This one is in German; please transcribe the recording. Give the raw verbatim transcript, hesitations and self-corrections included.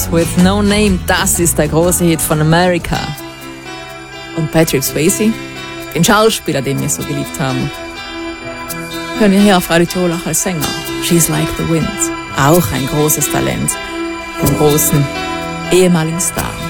with No Name, das ist der große Hit von America. Und Patrick Swayze, den Schauspieler, den wir so geliebt haben, hören wir hier auf Radio Tirol auch als Sänger. She's Like the Wind, auch ein großes Talent vom großen ehemaligen Star.